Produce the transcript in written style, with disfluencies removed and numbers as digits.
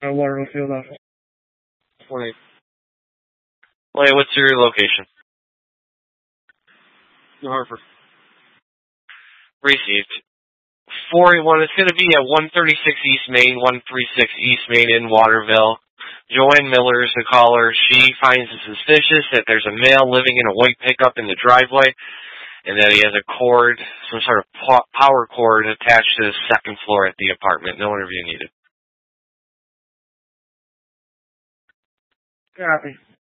Waterville Field Office. 20. Well, hey, what's your location? New Hartford. Received. 481, it's going to be at 136 East Main, 136 East Main in Waterville. Joanne Miller is the caller. She finds it suspicious that there's a male living in a white pickup in the driveway and that he has a cord, some sort of power cord attached to the second floor at the apartment. No interview needed. Copy.